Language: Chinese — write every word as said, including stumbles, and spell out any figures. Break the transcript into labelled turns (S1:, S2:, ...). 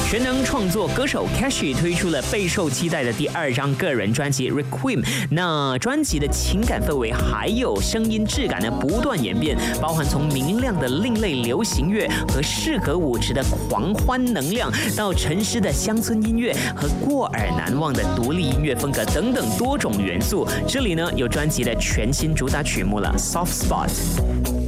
S1: 全能创作歌手 Cash 推出了备受期待的第二张个人专辑《Requiem》。那专辑的情感氛围还有声音质感呢不断演变，包含从明亮的另类流行乐和适合舞池的狂欢能量，到沉实的乡村音乐和过耳难忘的独立音乐风格等等多种元素。这里呢有专辑的全新主打曲目了《Soft Spot》。